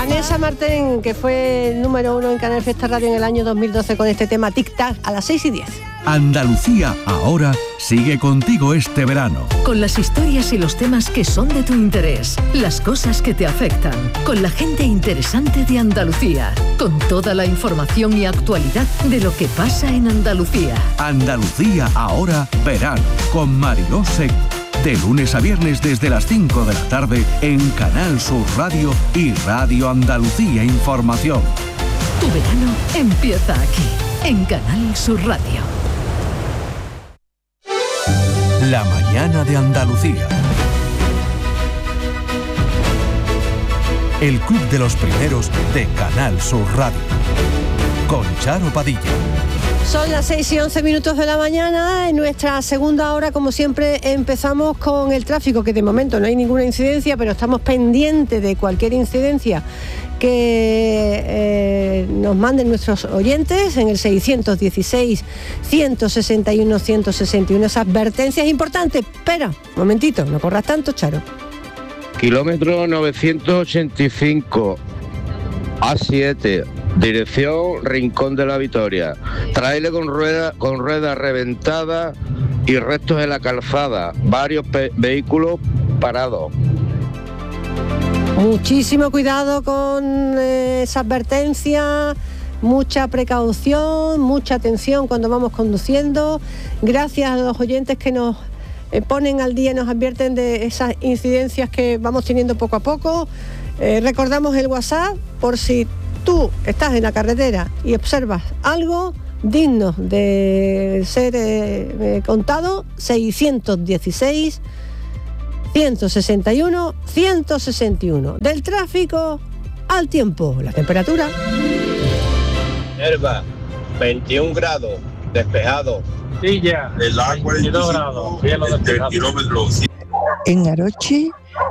Vanessa Martín, que fue número 1 en Canal Fiesta Radio en el año 2012 con este tema Tic Tac a las 6:10. Andalucía ahora sigue contigo este verano. Con las historias y los temas que son de tu interés, las cosas que te afectan, con la gente interesante de Andalucía, con toda la información y actualidad de lo que pasa en Andalucía. Andalucía ahora verano con Mariló Seco. De lunes a viernes desde las 5 de la tarde en Canal Sur Radio y Radio Andalucía Información. Tu verano empieza aquí, en Canal Sur Radio. La mañana de Andalucía. El club de los primeros de Canal Sur Radio. Con Charo Padilla. Son las 6:11 de la mañana. En nuestra segunda hora, como siempre, empezamos con el tráfico, que de momento no hay ninguna incidencia, pero estamos pendientes de cualquier incidencia que nos manden nuestros oyentes en el 616-161-161. Esas advertencias importantes. Espera, un momentito, no corras tanto, Charo. Kilómetro 985, A7, dirección Rincón de la Victoria. Tráiler con rueda reventada y restos en la calzada. Varios vehículos parados. Muchísimo cuidado con esa advertencia, mucha precaución, mucha atención cuando vamos conduciendo. Gracias a los oyentes que nos ponen al día, nos advierten de esas incidencias que vamos teniendo poco a poco. Recordamos el WhatsApp por si tú estás en la carretera y observas algo digno de ser contado. 616 161 161. Del tráfico al tiempo, la temperatura. Herba, 21 grados, despejado. Silla, El agua 22 grados, cielo despejado. En Aroche,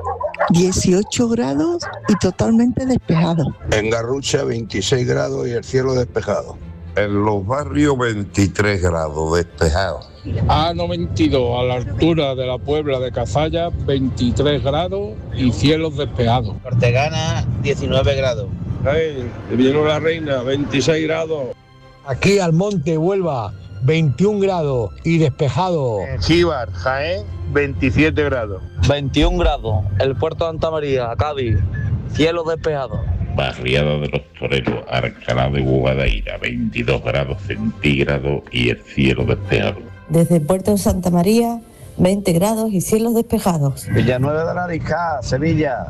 18 grados y totalmente despejado. En Garrucha, 26 grados y el cielo despejado. En los barrios, 23 grados despejado. A92, a la altura de la Puebla de Cazalla, 23 grados y cielos despejados. Ortegana, 19 grados. De Villanueva la Reina, 26 grados. Aquí al monte Huelva, 21 grados y despejado. Chíbar, Jaén, 27 grados. 21 grados. El puerto de Santa María, Cádiz, cielo despejado. Barriada de los Toreros, Alcalá de Guadaira, 22 grados centígrados y el cielo despejado. Desde el puerto de Santa María, 20 grados y cielos despejados. Villanueva de la Risca, Sevilla,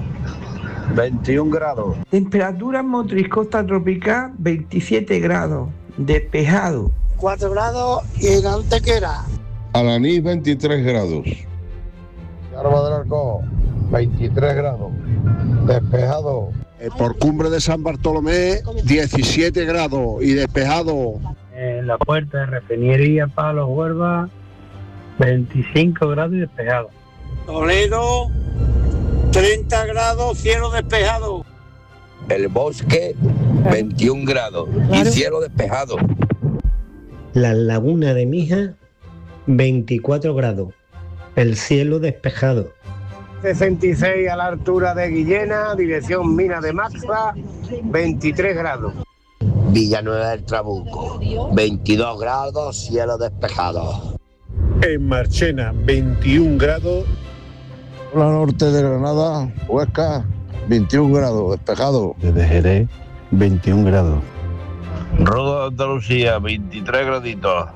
21 grados. Temperatura en Motriz, costa tropical, 27 grados, despejado. 4 grados y en Antequera. Alanís, 23 grados. Yarba del Arco, 23 grados, despejado. Por Cumbre de San Bartolomé, 17 grados y despejado. En la puerta de Refinería Palos Huelva, 25 grados y despejado. Toledo, 30 grados, cielo despejado. El Bosque, 21 grados y cielo despejado. La Laguna de Mija, 24 grados, el cielo despejado. 66 a la altura de Guillena, dirección Mina de Maxa, 23 grados. Villanueva del Trabuco, 22 grados, cielo despejado. En Marchena, 21 grados. La norte de Granada, Huesca, 21 grados, despejado. Desde Jerez, 21 grados. Rodo de Andalucía, 23 graditos.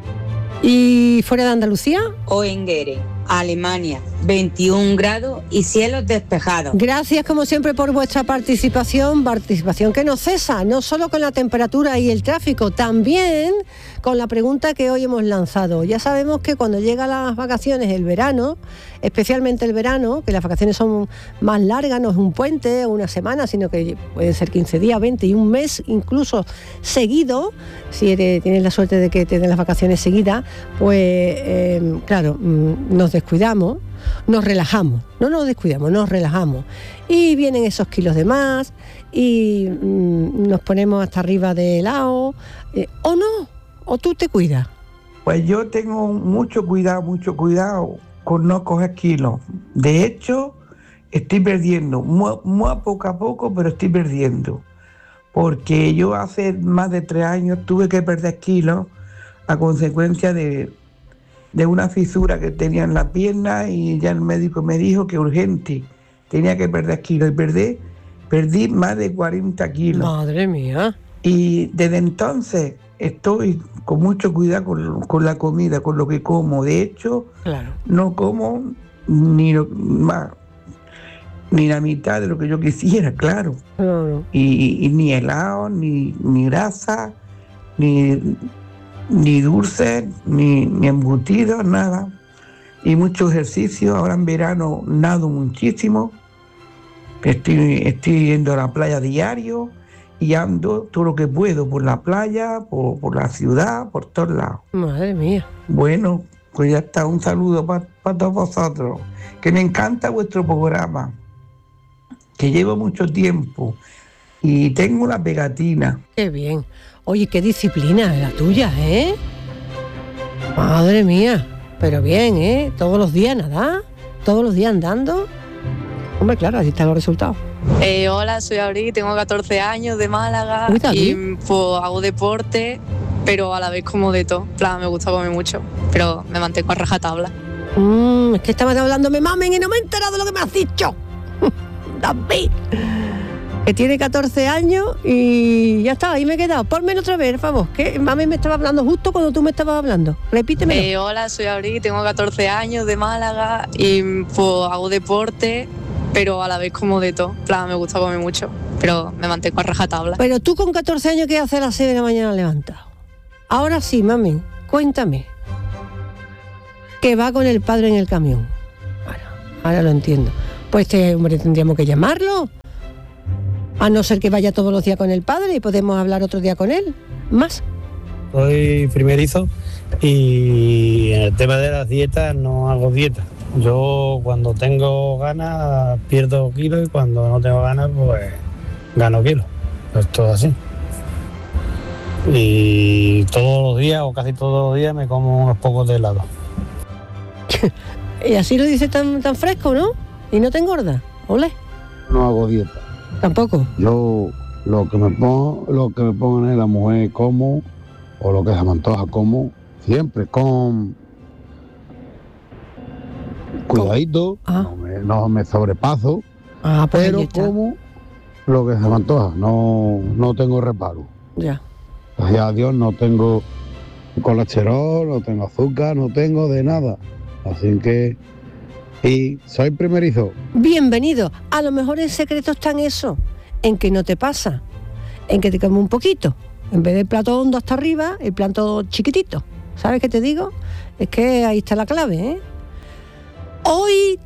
¿Y fuera de Andalucía? Oenguere, Alemania, 21 grados y cielos despejados. Gracias como siempre por vuestra participación que no cesa, no solo con la temperatura y el tráfico, también con la pregunta que hoy hemos lanzado. Ya sabemos que cuando llegan las vacaciones, el verano, especialmente el verano, que las vacaciones son más largas, no es un puente o una semana, sino que pueden ser 15 días, 20 y un mes incluso seguido, si tienes la suerte de que te den las vacaciones seguidas, pues claro, nos descuidamos, nos relajamos, no nos descuidamos, nos relajamos y vienen esos kilos de más y nos ponemos hasta arriba de helado, o no, o tú te cuidas. Pues yo tengo mucho cuidado con no coger kilos. De hecho, estoy perdiendo, muy a poco, pero estoy perdiendo. Porque yo hace más de 3 años tuve que perder kilos a consecuencia de una fisura que tenía en la pierna y ya el médico me dijo que urgente, tenía que perder kilos y perdí más de 40 kilos. Madre mía. Y desde entonces estoy con mucho cuidado con la comida, con lo que como. De hecho, claro, no como ni la mitad de lo que yo quisiera, claro. No. Y ni helado, ni grasa, ni dulce, ni embutidos, nada. Y mucho ejercicio. Ahora en verano nado muchísimo. Estoy yendo a la playa diario y ando todo lo que puedo por la playa, por la ciudad, por todos lados. Madre mía. Bueno, pues ya está. Un saludo para todos vosotros. Que me encanta vuestro programa, que llevo mucho tiempo y tengo una pegatina. Qué bien. Oye, qué disciplina es la tuya, ¿eh? Madre mía. Pero bien, ¿eh? Todos los días nada, todos los días andando. Hombre, claro, así están los resultados. Hola, soy Abril, tengo 14 años, de Málaga. Y pues hago deporte, pero a la vez como de todo. En plan, me gusta comer mucho, pero me mantengo a rajatabla. Es que estabas hablando, me mamen, y no me he enterado de lo que me has dicho. David, que tiene 14 años y ya está, ahí me he quedado. Ponme otra vez, por favor, que mami me estaba hablando justo cuando tú me estabas hablando. Repítemelo. Hola, soy Abril, tengo 14 años, de Málaga. Y pues hago deporte, pero a la vez como de todo. En plan, me gusta comer mucho, pero me mantengo a rajatabla. Pero tú con 14 años, ¿qué haces a las 6 de la mañana levantado? Ahora sí, mami, cuéntame. Que va con el padre en el camión. Bueno, ahora lo entiendo. Pues hombre, tendríamos que llamarlo. A no ser que vaya todos los días con el padre y podemos hablar otro día con él. ¿Más? Soy primerizo y en el tema de las dietas no hago dieta. Yo cuando tengo ganas pierdo kilos y cuando no tengo ganas pues gano kilos. Es todo así. Y todos los días o casi todos los días me como unos pocos de helado. Y así lo dice tan fresco, ¿no? Y no te engorda. Ole. No hago dieta. Tampoco. Yo lo que me pongan es la mujer como, o lo que se me antoja como, siempre con cuidadito, no me sobrepaso, pues pero como lo que se me antoja, no tengo reparo. Ya. Gracias a Dios no tengo colesterol, no tengo azúcar, no tengo de nada. Así que, y soy primerizo. Bienvenido. A lo mejor el secreto está en eso, en que no te pasa, en que te comes un poquito. En vez del plato hondo hasta arriba, el plato chiquitito. ¿Sabes qué te digo? Es que ahí está la clave, ¿eh? Hoy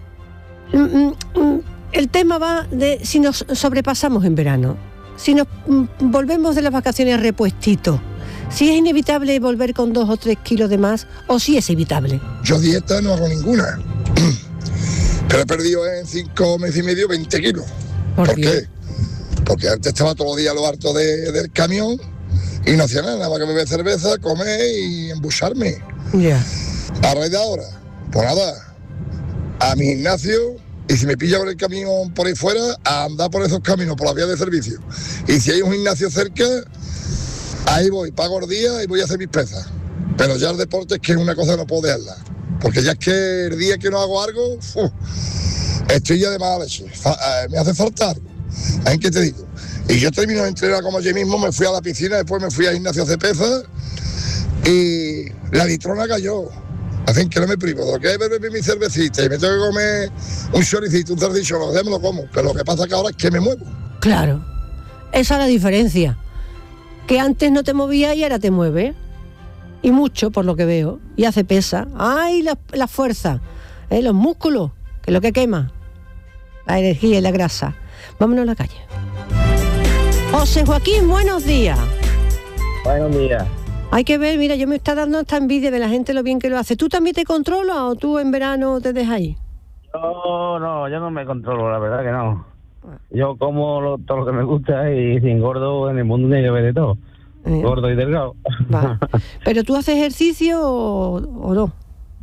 el tema va de si nos sobrepasamos en verano, si nos volvemos de las vacaciones repuestitos, si es inevitable volver con 2 o 3 kilos de más o si es evitable. Yo dieta no hago ninguna, pero he perdido en 5 meses y medio 20 kilos. ¿Por qué? Porque antes estaba todos los días a lo harto del camión y no hacía nada más que beber cerveza, comer y embucharme. Ya. A raíz de ahora, pues nada, a mi gimnasio, y si me pilla con el camión por ahí fuera, a andar por esos caminos, por las vías de servicio. Y si hay un gimnasio cerca, ahí voy, pago el día y voy a hacer mis pesas. Pero ya el deporte es que es una cosa que no puedo dejarla. Porque ya es que el día que no hago algo, estoy ya de mala leche. Me hace falta algo. ¿En qué te digo? Y yo termino de entrenar como yo mismo, me fui a la piscina, después me fui al gimnasio a hacer pesas y la litrona cayó. Hacen que no me privo, lo que es beber mi cervecita y me tengo que comer un choricito, un cerdillo, lo que me lo como. Pero lo que pasa que ahora es que me muevo. Claro, esa es la diferencia. Que antes no te movías y ahora te mueves. Y mucho, por lo que veo. Y hace pesa. ¡Ay, la fuerza! Los músculos, que es lo que quema. La energía y la grasa. Vámonos a la calle. José Joaquín, buenos días. Buenos días. Hay que ver, mira, yo me está dando esta envidia de la gente lo bien que lo hace. ¿Tú también te controlas o tú en verano te dejas ahí? Yo no me controlo, la verdad que no. Yo como todo lo que me gusta y si engordo en el mundo tiene que ver de todo. Gordo y delgado. Va. ¿Pero tú haces ejercicio o no?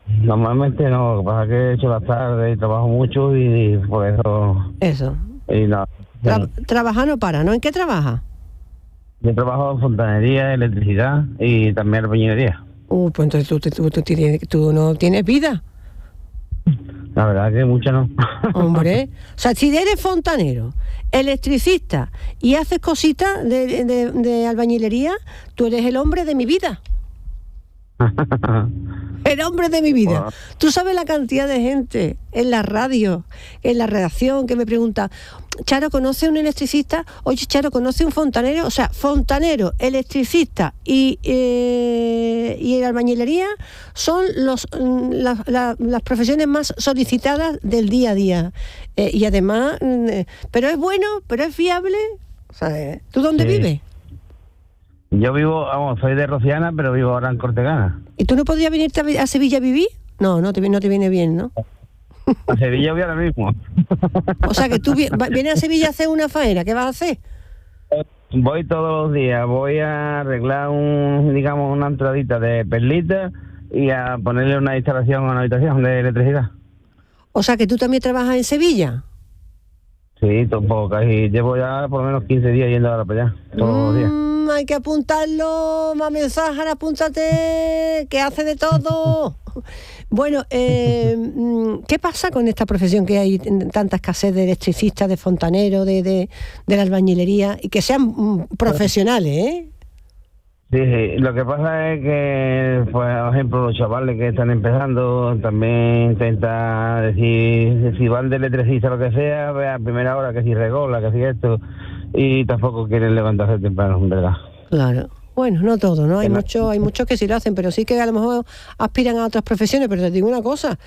Normalmente no, lo que pasa es que he hecho las tardes y trabajo mucho y por eso... Eso. Y no. Trabajar no para, ¿no? ¿En qué trabaja? Yo trabajo en fontanería, electricidad y también albañilería. Pues entonces tú no tienes vida. La verdad que mucha no. Hombre, o sea, si eres fontanero, electricista y haces cositas de albañilería, tú eres el hombre de mi vida. El hombre de mi vida. Bueno. Tú sabes la cantidad de gente en la radio, en la redacción, que me pregunta: Charo, ¿conoce un electricista? Oye, Charo, ¿conoce un fontanero? O sea, fontanero, electricista y albañilería son las profesiones más solicitadas del día a día. Y además, pero es bueno, pero es fiable. O sea, ¿tú dónde vives? Yo vivo, soy de Rociana, pero vivo ahora en Cortegana. ¿Y tú no podrías venirte a Sevilla a vivir? No te viene bien, ¿no? A Sevilla voy ahora mismo. O sea, que tú vienes a Sevilla a hacer una faena, ¿qué vas a hacer? Voy todos los días, voy a arreglar una entradita de perlita y a ponerle una instalación a una habitación de electricidad. O sea, que tú también trabajas en Sevilla. Sí, tampoco, y llevo ya por lo menos 15 días yendo ahora para allá, todos los días. Hay que apuntarlo, Mami Sáhara, apúntate, que hace de todo. Bueno, ¿qué pasa con esta profesión que hay tanta escasez de electricistas, de fontaneros, de la albañilería, y que sean profesionales, eh? Sí, lo que pasa es que, por ejemplo, los chavales que están empezando también intentan decir, si van de electricista o lo que sea, ve a primera hora que si regola, que si esto, y tampoco quieren levantarse temprano, en verdad. Claro. Bueno, no todo, ¿no? Hay muchos que sí lo hacen, pero sí que a lo mejor aspiran a otras profesiones, pero te digo una cosa.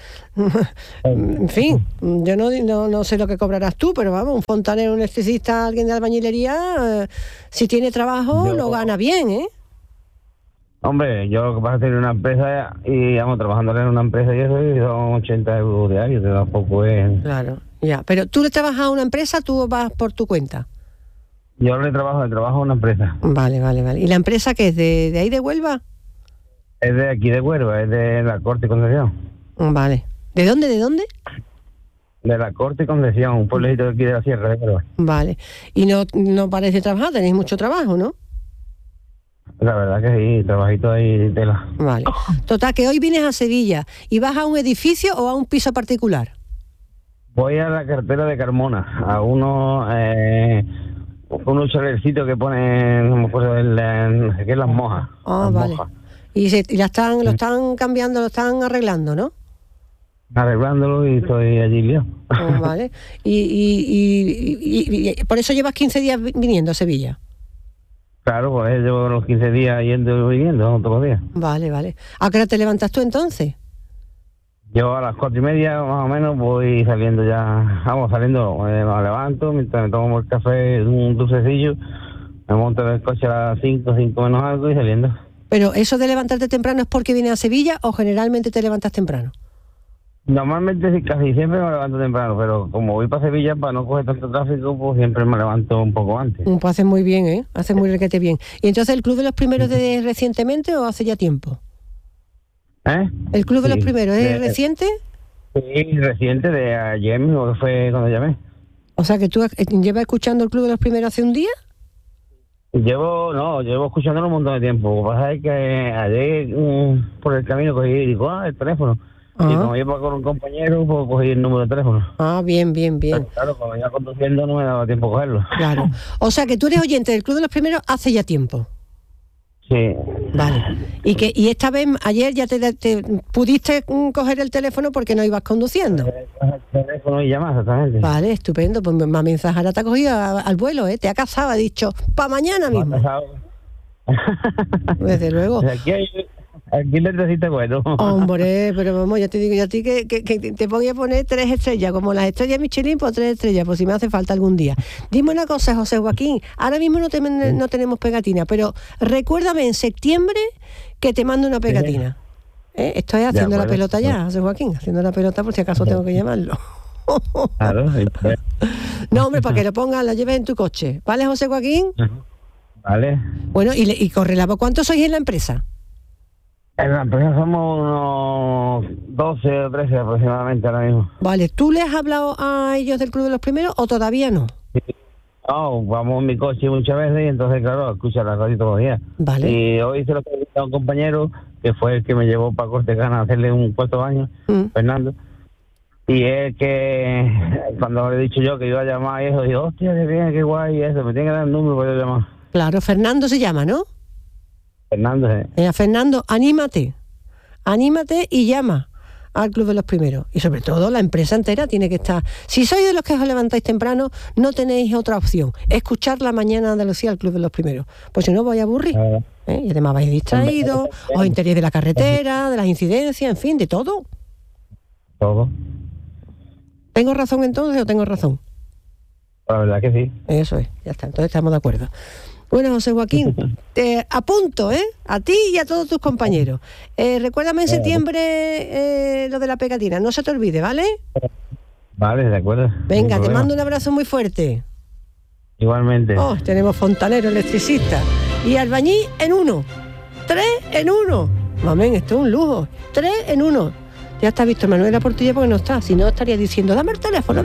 En fin, yo no sé lo que cobrarás tú, pero vamos, un fontanero, un electricista, alguien de albañilería, si tiene trabajo, lo gana bien, ¿eh? Hombre, yo lo que pasa es tener una empresa y vamos trabajando en una empresa y eso, y son 80 euros diarios, que tampoco es... Claro, ya. Pero tú le trabajas a una empresa, tú vas por tu cuenta. Yo le trabajo a una empresa. Vale. ¿Y la empresa qué es? ¿De ahí de Huelva? Es de aquí de Huelva, es de la Corte y Concesión. Vale. ¿De dónde? De la Corte y Concesión, un pueblecito de aquí de la Sierra de Huelva. Vale. Y no parece trabajar, tenéis mucho trabajo, ¿no? La verdad que sí, trabajito ahí tela. Vale. Total, que hoy vienes a Sevilla y vas a un edificio o a un piso particular. Voy a la cartera de Carmona, a unos chalercitos que ponen, no me acuerdo, no sé qué, las mojas. Ah, vale. Mojas. Y lo están cambiando, lo están arreglando, ¿no? Arreglándolo y estoy allí liado. Vale. Y por eso llevas 15 días viniendo a Sevilla. Claro, pues llevo los 15 días yendo y viniendo todos los días. Vale. ¿A qué hora te levantas tú entonces? Yo a las 4:30 más o menos voy saliendo ya. Me levanto, mientras me tomo el café, un dulcecillo, me monto en el coche a las 5 menos algo y saliendo. ¿Pero eso de levantarte temprano es porque vienes a Sevilla o generalmente te levantas temprano? Normalmente sí, casi siempre me levanto temprano, pero como voy para Sevilla, para no coger tanto tráfico, pues siempre me levanto un poco antes. Pues haces muy bien, ¿eh? Haces muy requete bien. ¿Y entonces el Club de los Primeros de recientemente o hace ya tiempo? ¿El Club de los Primeros es reciente? Sí, reciente, de ayer mismo, que fue cuando llamé. O sea, que tú llevas escuchando el Club de los Primeros hace un día. Llevo escuchándolo un montón de tiempo. Lo que pasa es que ayer por el camino cogí y digo, el teléfono. Y como iba con un compañero, pues cogí el número de teléfono. Bien. Pero, claro, cuando iba conduciendo no me daba tiempo a cogerlo. Claro. O sea, que tú eres oyente del Club de los Primeros hace ya tiempo. Sí. Vale. Y esta vez, ayer ya te pudiste coger el teléfono porque no ibas conduciendo. El teléfono y llamar, exactamente. Vale, estupendo. Pues Mami Sáhara te ha cogido al vuelo, ¿eh? Te ha casado, ha dicho, para mañana mismo. Desde luego. Aquí necesita bueno. Hombre, pero vamos, ya te digo yo a ti que te voy a poner 3 estrellas, como las estrellas Michelin, pues 3 estrellas, pues si me hace falta algún día. Dime una cosa, José Joaquín, ahora mismo no tenemos pegatina, pero recuérdame en septiembre que te mando una pegatina. Estoy haciendo la pelota ya, José Joaquín, haciendo la pelota por si acaso tengo que llamarlo. Claro. No, hombre, para que lo pongas, la lleves en tu coche. ¿Vale, José Joaquín? Vale. Bueno, y Correlavo, ¿cuántos sois en la empresa? En la empresa somos unos 12 o 13 aproximadamente ahora mismo. Vale, ¿tú les has hablado a ellos del Club de los Primeros o todavía no? No, vamos en mi coche muchas veces y entonces, claro, escucha la radio todos los días. Vale. Y hoy se lo pedí a un compañero que fue el que me llevó para Cortecana a hacerle un cuarto baño, Fernando. Y es que cuando le he dicho yo que iba a llamar y eso, digo, hostia, qué bien, qué guay, y eso, me tiene que dar el número para yo llamar. Claro, Fernando se llama, ¿no? Fernando, Fernando, anímate y llama al Club de los Primeros. Y sobre todo la empresa entera tiene que estar. Si sois de los que os levantáis temprano, no tenéis otra opción. Escuchar la mañana de Andalucía al Club de los Primeros. Pues si no, vais a aburrir. Y además vais distraídos, os enteréis de la carretera, de las incidencias, en fin, de todo. Todo. ¿Tengo razón entonces o tengo razón? La verdad que sí. Eso es, ya está, entonces estamos de acuerdo. Bueno, José Joaquín, te apunto, a ti y a todos tus compañeros. Recuérdame en septiembre lo de la pegatina, no se te olvide, ¿vale? Vale, de acuerdo. Venga, te mando un abrazo muy fuerte. Igualmente. Tenemos fontanero, electricista y albañil en uno. 3 en 1. Mamén, esto es un lujo. 3 en 1. Ya está visto Manuel de la Portilla porque no está. Si no, estaría diciendo, dame el teléfono.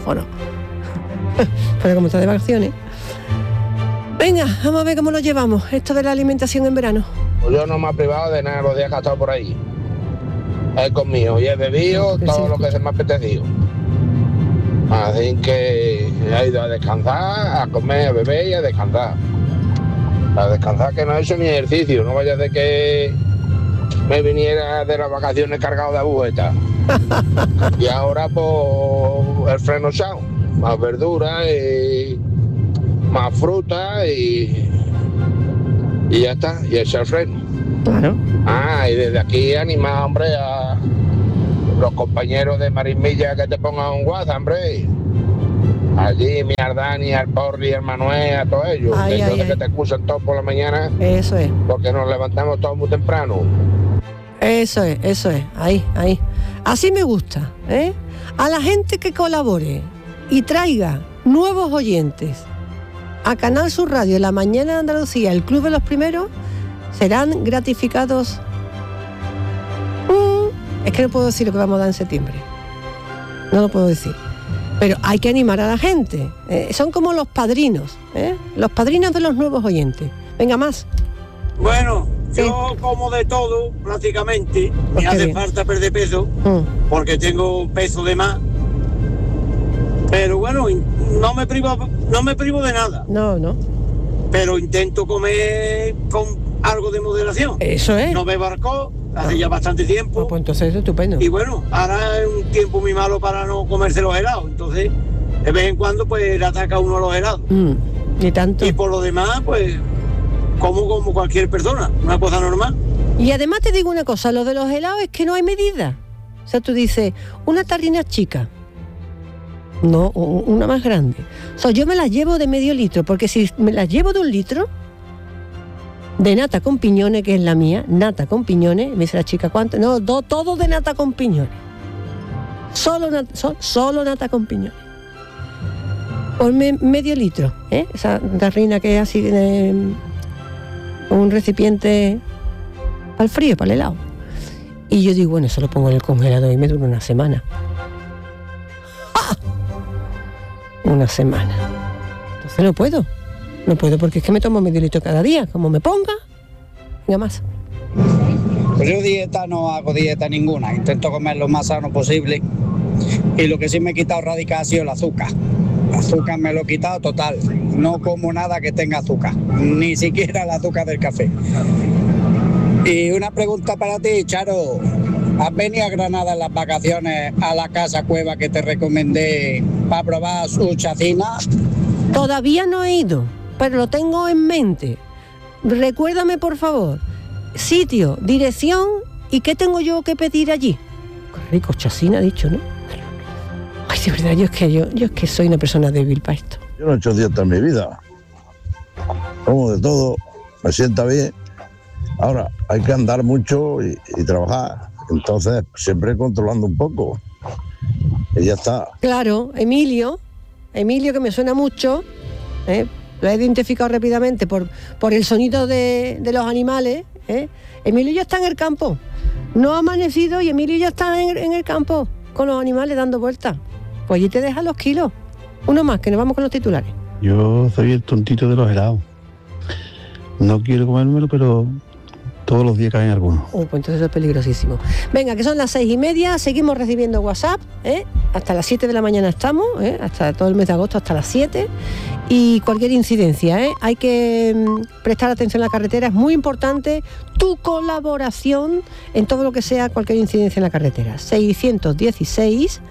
Pero como está de vacaciones. Venga, vamos a ver cómo lo llevamos, esto de la alimentación en verano. Pues yo no me he privado de nada los días que he estado por ahí. He comido y he bebido todo lo que se me ha apetecido. Así que he ido a descansar, a comer, a beber y a descansar. A descansar, que no he hecho ni ejercicio, no vaya de que me viniera de las vacaciones cargado de agujetas. Y ahora pues el freno echado, más verduras y más fruta y ya está, y echar el freno. Claro. Y desde aquí animar, hombre, a los compañeros de Marismilla que te pongan un WhatsApp, hombre. Allí, mi Ardani, al Porri, al Manuel, a todos ellos. Que te excusan todos por la mañana. Eso es. Porque nos levantamos todos muy temprano. Eso es, ahí. Así me gusta, A la gente que colabore y traiga nuevos oyentes a Canal Sur Radio en la mañana de Andalucía, el Club de los Primeros, serán gratificados. Es que no puedo decir lo que vamos a dar en septiembre. No lo puedo decir. Pero hay que animar a la gente. Son como los padrinos, los padrinos de los nuevos oyentes. Venga, más. Bueno, yo como de todo, prácticamente. Me hace falta perder peso, porque tengo peso de más. Pero bueno, no me privo de nada. No. Pero intento comer con algo de moderación. Eso es. No bebo alcohol, hace ya bastante tiempo. Pues entonces es estupendo. Y bueno, ahora es un tiempo muy malo para no comerse los helados. Entonces, de vez en cuando, pues le ataca uno a los helados. Y tanto. Y por lo demás, pues, como cualquier persona, una cosa normal. Y además te digo una cosa, lo de los helados es que no hay medida. O sea, tú dices, una tarrina chica. No, una más grande. O sea, yo me las llevo de medio litro, porque si me las llevo de 1 litro de nata con piñones, que es la mía, nata con piñones, me dice la chica, ¿cuánto? No, todo de nata con piñones. Solo nata con piñones. Por medio litro, esa tarrina que es así, un recipiente para el frío, para el helado. Y yo digo, bueno, eso lo pongo en el congelador y me dura una semana. Una semana. Entonces no puedo porque es que me tomo medio litro cada día, como me ponga, venga más. Pues yo no hago dieta ninguna, intento comer lo más sano posible y lo que sí me he quitado radical ha sido el azúcar. El azúcar me lo he quitado total, no como nada que tenga azúcar, ni siquiera el azúcar del café. Y una pregunta para ti, Charo. ¿Has venido a Granada en las vacaciones a la casa cueva que te recomendé para probar su chacina? Todavía no he ido, pero lo tengo en mente. Recuérdame, por favor, sitio, dirección y qué tengo yo que pedir allí. Qué rico, chacina, ha dicho, ¿no? Ay, de verdad, yo es que soy una persona débil para esto. Yo no he hecho dieta en mi vida. Como de todo, me sienta bien. Ahora, hay que andar mucho y trabajar. Entonces, siempre controlando un poco. Y ya está. Claro, Emilio, que me suena mucho, lo he identificado rápidamente por el sonido de los animales, Emilio ya está en el campo. No ha amanecido y Emilio ya está en el campo con los animales dando vueltas. Pues allí te dejan los kilos. Uno más, que nos vamos con los titulares. Yo soy el tontito de los helados. No quiero comérmelo, pero todos los días caen algunos. Pues entonces eso es peligrosísimo. Venga, que son las 6:30, seguimos recibiendo WhatsApp, hasta las 7 de la mañana estamos, hasta todo el mes de agosto, hasta las 7, y cualquier incidencia, hay que prestar atención a la carretera, es muy importante tu colaboración en todo lo que sea cualquier incidencia en la carretera. 616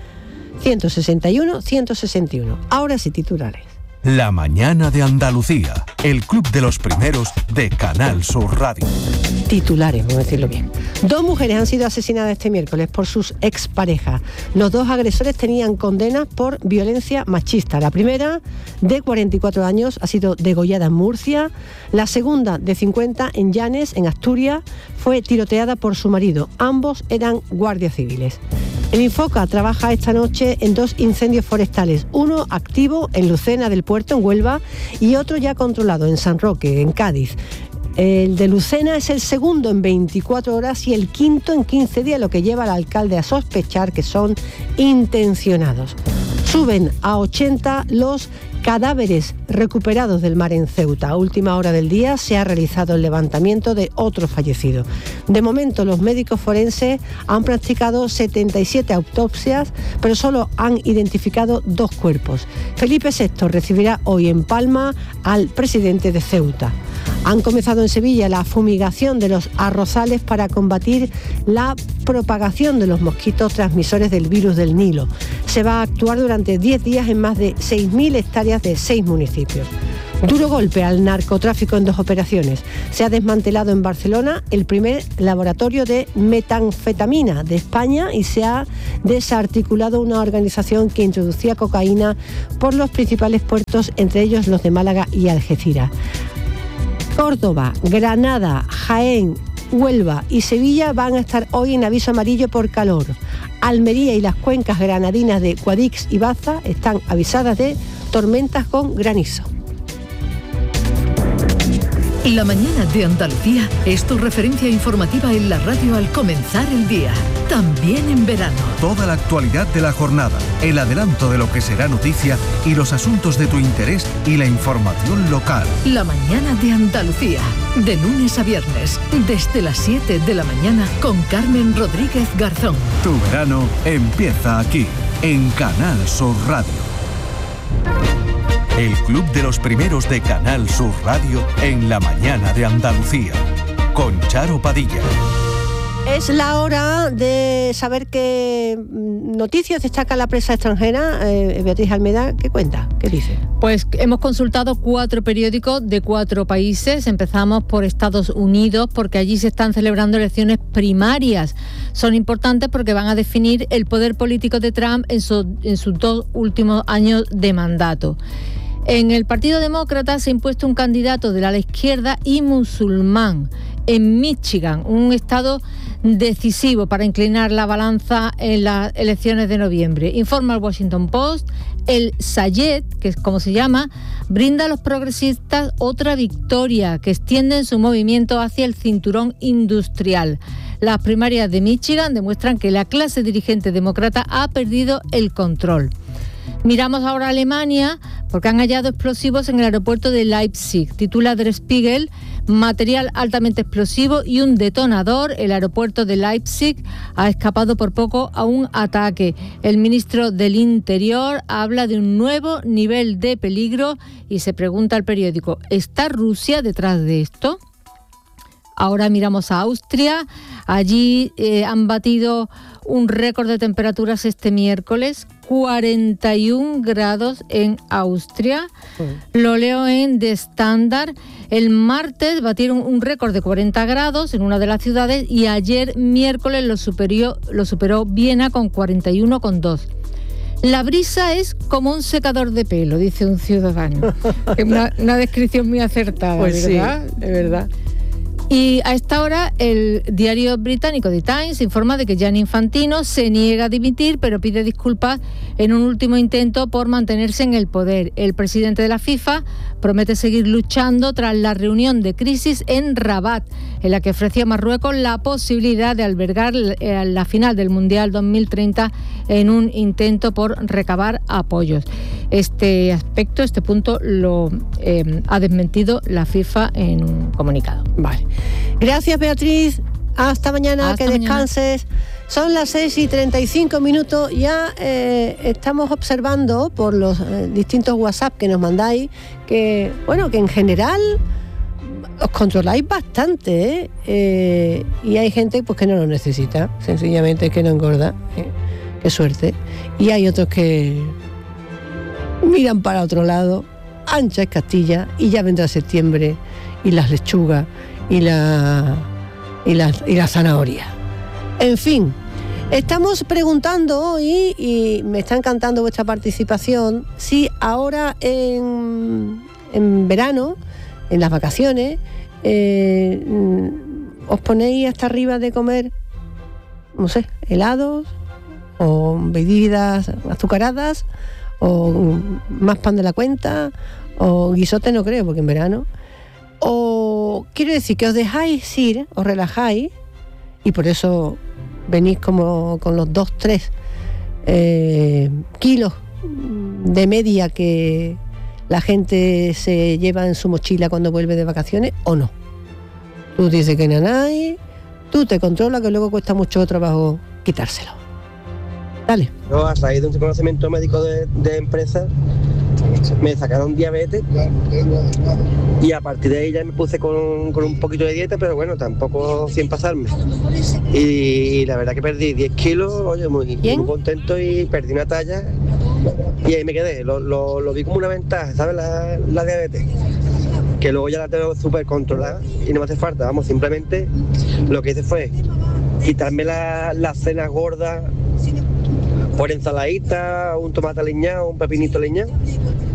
161 161. Ahora sí, titulares. La mañana de Andalucía, el club de los primeros de Canal Sur Radio. Titulares, vamos a decirlo bien. 2 mujeres han sido asesinadas este miércoles por sus exparejas. Los 2 agresores tenían condenas por violencia machista. La primera, de 44 años, ha sido degollada en Murcia. La segunda, de 50, en Llanes, en Asturias, fue tiroteada por su marido. Ambos eran guardias civiles. El Infoca trabaja esta noche en 2 incendios forestales, uno activo en Lucena del Puerto, en Huelva, y otro ya controlado en San Roque, en Cádiz. El de Lucena es el segundo en 24 horas y el quinto en 15 días, lo que lleva al alcalde a sospechar que son intencionados. Suben a 80 los cadáveres recuperados del mar en Ceuta. A última hora del día se ha realizado el levantamiento de otro fallecido. De momento, los médicos forenses han practicado 77 autopsias, pero solo han identificado 2 cuerpos. Felipe VI recibirá hoy en Palma al presidente de Ceuta. Han comenzado en Sevilla la fumigación de los arrozales para combatir la propagación de los mosquitos transmisores del virus del Nilo. Se va a actuar durante 10 días en más de 6.000 hectáreas de 6 municipios. Duro golpe al narcotráfico en 2 operaciones. Se ha desmantelado en Barcelona el primer laboratorio de metanfetamina de España y se ha desarticulado una organización que introducía cocaína por los principales puertos, entre ellos los de Málaga y Algeciras. Córdoba, Granada, Jaén, Huelva y Sevilla van a estar hoy en aviso amarillo por calor. Almería y las cuencas granadinas de Guadix y Baza están avisadas de tormentas con granizo. La mañana de Andalucía es tu referencia informativa en la radio al comenzar el día, también en verano. Toda la actualidad de la jornada, el adelanto de lo que será noticia y los asuntos de tu interés y la información local. La mañana de Andalucía, de lunes a viernes, desde las 7 de la mañana con Carmen Rodríguez Garzón. Tu verano empieza aquí, en Canal Sur Radio. El club de los primeros de Canal Sur Radio en la mañana de Andalucía, con Charo Padilla. Es la hora de saber qué noticias destaca la prensa extranjera. Beatriz Almeida, ¿qué cuenta? ¿Qué dice? Pues hemos consultado 4 periódicos de 4 países. Empezamos por Estados Unidos, porque allí se están celebrando elecciones primarias. Son importantes porque van a definir el poder político de Trump en sus 2 últimos años de mandato. En el Partido Demócrata se ha impuesto un candidato de la izquierda y musulmán. En Michigan, un estado decisivo para inclinar la balanza en las elecciones de noviembre. Informa el Washington Post, el Sayed, que es como se llama, brinda a los progresistas otra victoria que extienden su movimiento hacia el cinturón industrial. Las primarias de Michigan demuestran que la clase dirigente demócrata ha perdido el control. Miramos ahora a Alemania, porque han hallado explosivos en el aeropuerto de Leipzig. Titula Der Spiegel, material altamente explosivo y un detonador. El aeropuerto de Leipzig ha escapado por poco a un ataque. El ministro del Interior habla de un nuevo nivel de peligro y se pregunta al periódico, ¿está Rusia detrás de esto? Ahora miramos a Austria. Allí han batido un récord de temperaturas este miércoles, 41 grados en Austria. Lo leo en The Standard. El martes batieron un récord de 40 grados en una de las ciudades y ayer miércoles lo superó Viena con 41,2. La brisa es como un secador de pelo, dice un ciudadano. Una descripción muy acertada, pues ¿verdad? Sí, es verdad. Y a esta hora el diario británico The Times informa de que Gianni Infantino se niega a dimitir, pero pide disculpas en un último intento por mantenerse en el poder. El presidente de la FIFA promete seguir luchando tras la reunión de crisis en Rabat, en la que ofreció a Marruecos la posibilidad de albergar la final del Mundial 2030 en un intento por recabar apoyos. Este punto lo ha desmentido la FIFA en un comunicado. Vale. Gracias, Beatriz. Hasta mañana, que descanses. Son las 6:35. Ya estamos observando por los distintos WhatsApp que nos mandáis que en general os controláis bastante, y hay gente pues que no lo necesita, sencillamente que no engorda. Qué suerte. Y hay otros que miran para otro lado, ancha es Castilla, y ya vendrá septiembre y las lechugas y la zanahoria. En fin, estamos preguntando hoy, y me está encantando vuestra participación, si ahora en verano, en las vacaciones, os ponéis hasta arriba de comer, no sé, helados o bebidas azucaradas o más pan de la cuenta o guisote, no creo, porque en verano. O quiero decir que os dejáis ir, os relajáis, y por eso venís como con los 2-3 kilos de media que la gente se lleva en su mochila cuando vuelve de vacaciones, o no. Tú dices que nanay, tú te controlas, que luego cuesta mucho trabajo quitárselo. Dale. Yo, a raíz de un reconocimiento médico de empresa, me sacaron diabetes, y a partir de ahí ya me puse con un poquito de dieta, pero bueno, tampoco sin pasarme. Y la verdad que perdí 10 kilos, oye, muy contento, y perdí una talla, y ahí me quedé. Lo vi como una ventaja, ¿sabes? La diabetes, que luego ya la tengo súper controlada y no me hace falta, vamos, simplemente lo que hice fue quitarme las cenas gordas por ensaladita, un tomate aliñado, un pepinito aliñado,